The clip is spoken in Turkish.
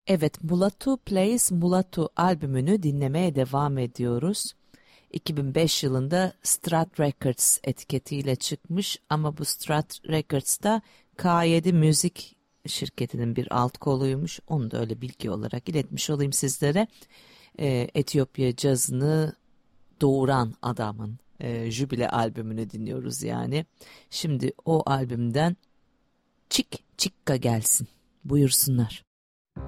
Evet, Mulatu Plays Mulatu albümünü dinlemeye devam ediyoruz. 2005 yılında Strat Records etiketiyle çıkmış ama bu Strat Records'ta K7 Müzik şirketinin bir alt koluymuş. Onu da öyle bilgi olarak iletmiş olayım sizlere. Etiyopya cazını doğuran adamın jübile albümünü dinliyoruz yani. Şimdi o albümden Çik Çikka gelsin. Buyursunlar.